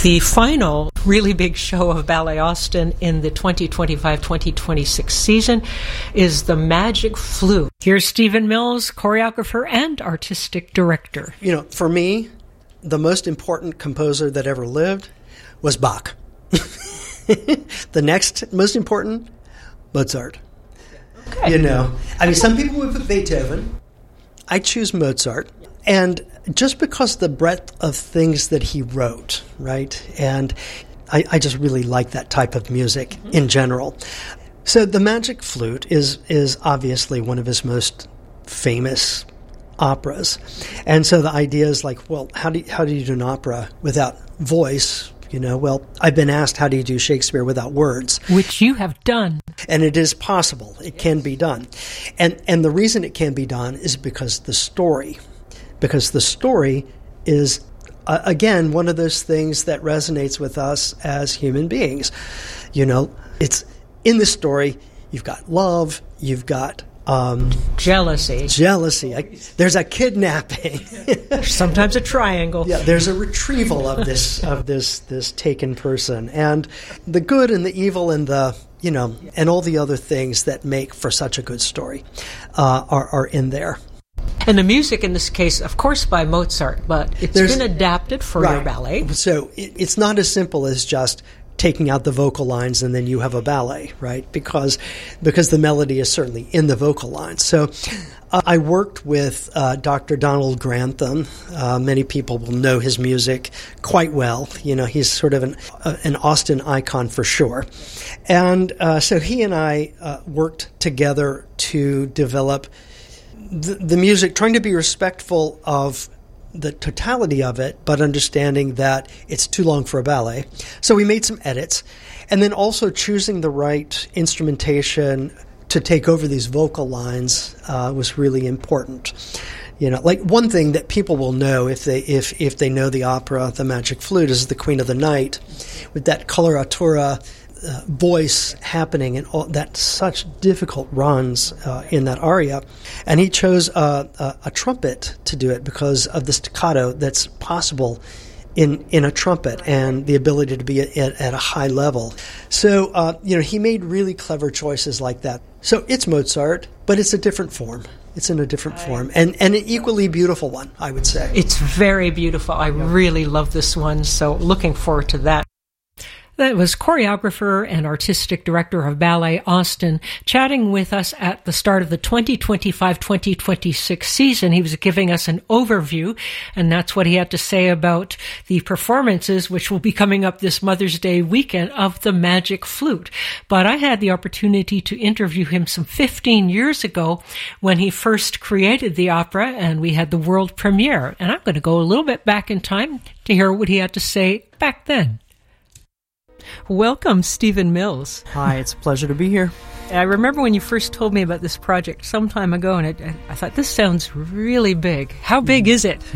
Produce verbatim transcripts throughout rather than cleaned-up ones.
The final really big show of Ballet Austin in the twenty twenty-five twenty twenty-six season is The Magic Flute. Here's Stephen Mills, choreographer and artistic director. You know, for me, the most important composer that ever lived was Bach. The next most important, Mozart. Okay. You know, I mean, some people would put Beethoven. I choose Mozart. And just because the breadth of things that he wrote, right? And I, I just really like that type of music mm-hmm. in general. So The Magic Flute is is obviously one of his most famous operas. And so the idea is like, well, how do you, how do you do an opera without voice? You know, well, I've been asked, how do you do Shakespeare without words? Which you have done. And it is possible. It can be done. And and the reason it can be done is because the story. Because the story is, uh, again, one of those things that resonates with us as human beings. You know, it's in the story, you've got love, you've got Um, jealousy. Jealousy. I, there's a kidnapping. Sometimes a triangle. Yeah, there's a retrieval of this of this this taken person, and the good and the evil and the you know and all the other things that make for such a good story uh, are are in there. And the music in this case, of course, by Mozart, but it's There's, been adapted for right. your ballet. So it, it's not as simple as just taking out the vocal lines and then you have a ballet, right? Because because the melody is certainly in the vocal lines. So uh, I worked with uh, Doctor Donald Grantham. Uh, many people will know his music quite well. You know, he's sort of an uh, an Austin icon for sure. And uh, so he and I uh, worked together to develop the, the music, trying to be respectful of the totality of it, but understanding that it's too long for a ballet. So we made some edits, and then also choosing the right instrumentation to take over these vocal lines uh, was really important. You know, like one thing that people will know if they if if they know the opera, The Magic Flute, is the Queen of the Night, with that coloratura uh, voice happening and all that, such difficult runs uh, in that aria. And he chose a, a, a trumpet to do it because of the staccato that's possible in in a trumpet and the ability to be at, at a high level. So, uh, you know, he made really clever choices like that. So it's Mozart, but it's a different form. It's in a different form, and, and an equally beautiful one, I would say. It's very beautiful. I really love this one, so looking forward to that. That was choreographer and artistic director of Ballet Austin chatting with us at the start of the twenty twenty-five twenty twenty-six season. He was giving us an overview, and that's what he had to say about the performances, which will be coming up this Mother's Day weekend, of The Magic Flute. But I had the opportunity to interview him some fifteen years ago when he first created the opera, and we had the world premiere. And I'm going to go a little bit back in time to hear what he had to say back then. Welcome, Stephen Mills. Hi, it's a pleasure to be here. I remember when you first told me about this project some time ago, and I, I thought, this sounds really big. How big is it?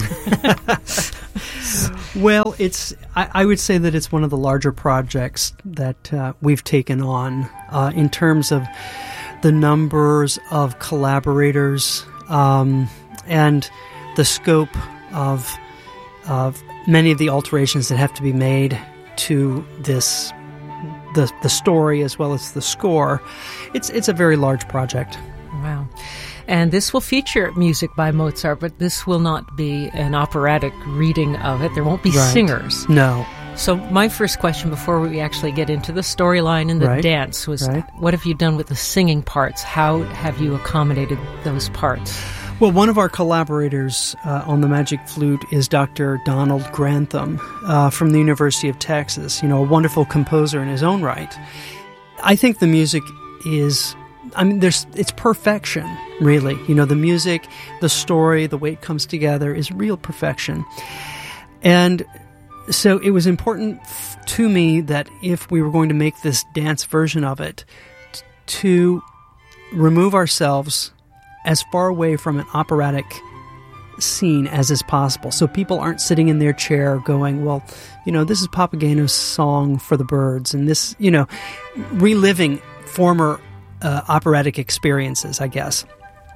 Well, it's. I, I would say that it's one of the larger projects that uh, we've taken on uh, in terms of the numbers of collaborators um, and the scope of of many of the alterations that have to be made to this, the the story as well as the score. It's it's a very large project. Wow. And this will feature music by Mozart, but this will not be an operatic reading of it. There won't be right. singers. No. So my first question before we actually get into the storyline and the right. dance was, right. what have you done with the singing parts? How have you accommodated those parts? Well, one of our collaborators uh, on The Magic Flute is Doctor Donald Grantham uh, from the University of Texas, you know, a wonderful composer in his own right. I think the music is, I mean, there's it's perfection, really. You know, the music, the story, the way it comes together is real perfection. And so it was important f- to me that if we were going to make this dance version of it, t- to remove ourselves as far away from an operatic scene as is possible. So people aren't sitting in their chair going, well, you know, this is Papageno's song for the birds, and this, you know, reliving former uh, operatic experiences, I guess.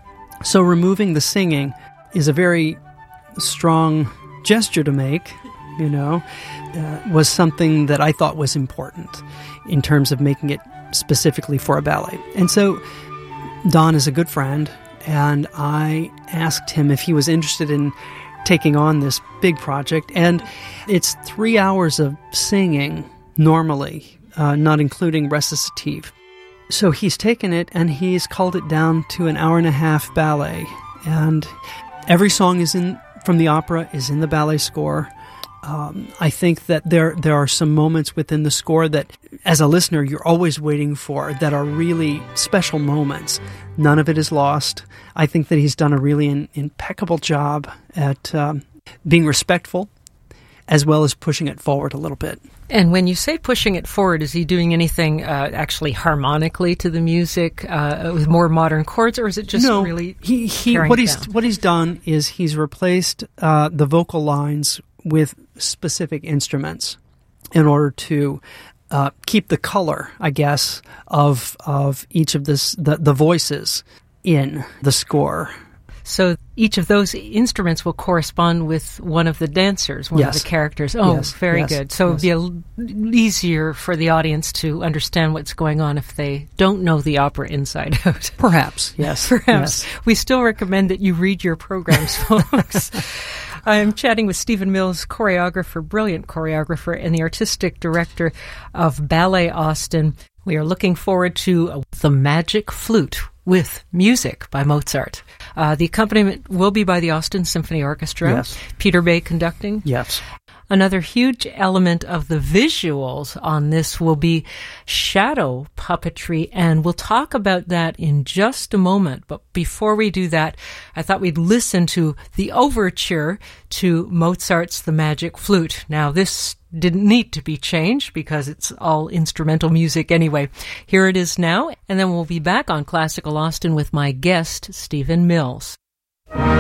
So removing the singing is a very strong gesture to make, you know, uh, was something that I thought was important in terms of making it specifically for a ballet. And so Don is a good friend, and I asked him if he was interested in taking on this big project. And it's three hours of singing normally, uh, not including recitative. So he's taken it and he's culled it down to an hour and a half ballet. And every song is in from the opera is in the ballet score. Um, I think that there there are some moments within the score that, as a listener, you're always waiting for, that are really special moments. None of it is lost. I think that he's done a really in, impeccable job at um, being respectful, as well as pushing it forward a little bit. And when you say pushing it forward, is he doing anything uh, actually harmonically to the music uh, with more modern chords, or is it just no, really he, he, tearing what it he's down? What he's done is he's replaced uh, the vocal lines with specific instruments in order to uh, keep the color, I guess, of of each of this the, the voices in the score. So each of those instruments will correspond with one of the dancers, one yes. of the characters. Oh, yes. very yes. good. So yes. it would be a, easier for the audience to understand what's going on if they don't know the opera inside out. Perhaps, yes. Perhaps. Yes. We still recommend that you read your programs, folks. I'm chatting with Stephen Mills, choreographer, brilliant choreographer, and the artistic director of Ballet Austin. We are looking forward to The Magic Flute with music by Mozart. Uh, the accompaniment will be by the Austin Symphony Orchestra. Yes. Peter Bay conducting. Yes. Another huge element of the visuals on this will be shadow puppetry, and we'll talk about that in just a moment. But before we do that, I thought we'd listen to the overture to Mozart's The Magic Flute. Now, this didn't need to be changed because it's all instrumental music anyway. Here it is now, and then we'll be back on Classical Austin with my guest, Stephen Mills.